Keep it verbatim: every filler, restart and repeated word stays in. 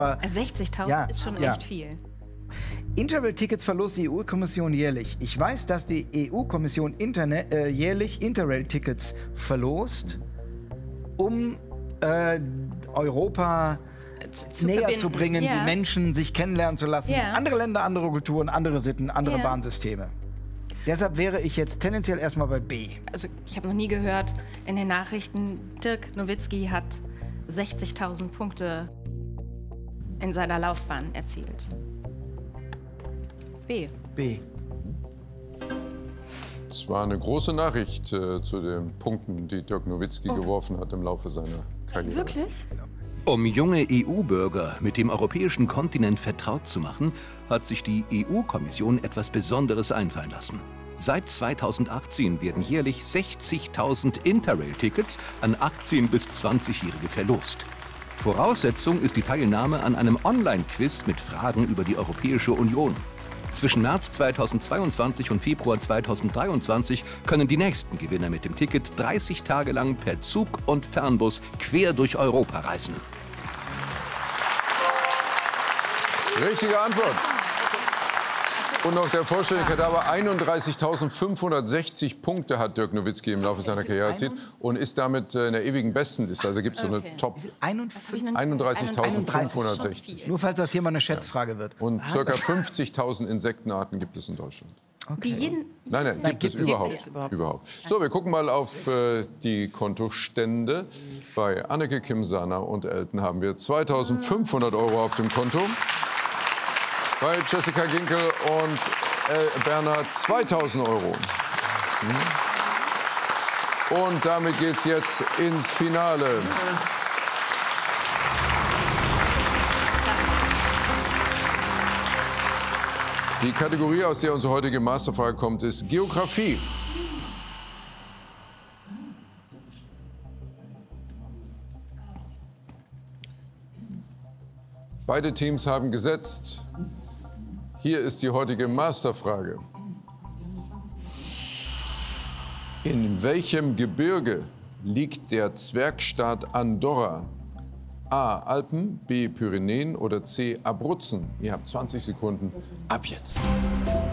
sechzigtausend ja, ist schon ja. echt viel. Interrail-Tickets verlost die E U-Kommission jährlich. Ich weiß, dass die E U-Kommission äh, jährlich Interrail-Tickets verlost, um äh, Europa zu, zu näher verbinden. zu bringen, Ja. die Menschen sich kennenlernen zu lassen. Ja. Andere Länder, andere Kulturen, andere Sitten, andere Ja. Bahnsysteme. Deshalb wäre ich jetzt tendenziell erstmal bei B. Also ich habe noch nie gehört in den Nachrichten, Dirk Nowitzki hat sechzigtausend Punkte in seiner Laufbahn erzielt. B. B. Es war eine große Nachricht äh, zu den Punkten, die Dirk Nowitzki Oh. geworfen hat im Laufe seiner Karriere. Wirklich? Um junge E U-Bürger mit dem europäischen Kontinent vertraut zu machen, hat sich die E U-Kommission etwas Besonderes einfallen lassen. Seit zweitausendachtzehn werden jährlich sechzigtausend Interrail-Tickets an achtzehn- bis zwanzigjährige verlost. Voraussetzung ist die Teilnahme an einem Online-Quiz mit Fragen über die Europäische Union. Zwischen März zweitausendzweiundzwanzig und Februar zweitausenddreiundzwanzig können die nächsten Gewinner mit dem Ticket dreißig Tage lang per Zug und Fernbus quer durch Europa reisen. Richtige Antwort. Und noch der Vollständigkeit aber einunddreißigtausendfünfhundertsechzig Punkte hat Dirk Nowitzki im Laufe seiner Karriere erzielt und ist damit in der ewigen Bestenliste. Also gibt es so eine Okay. Top einundfünfzig. einunddreißigtausendfünfhundertsechzig. Nur falls das hier mal eine Schätzfrage wird. Und ca. fünfzigtausend Insektenarten gibt es in Deutschland. Die jeden. Nein, nein, gibt, gibt es es überhaupt. es überhaupt. überhaupt. So, wir gucken mal auf äh, die Kontostände. Bei Anneke, Kim, Sana und Elton haben wir zweitausendfünfhundert Euro auf dem Konto. Bei Jessica Ginkel und äh, Bernhard zweitausend Euro. Und damit geht's jetzt ins Finale. Die Kategorie, aus der unsere heutige Masterfrage kommt, ist Geografie. Beide Teams haben gesetzt. Hier ist die heutige Masterfrage. In welchem Gebirge liegt der Zwergstaat Andorra? A. Alpen, B. Pyrenäen oder C. Abruzzen? Ihr habt zwanzig Sekunden ab jetzt.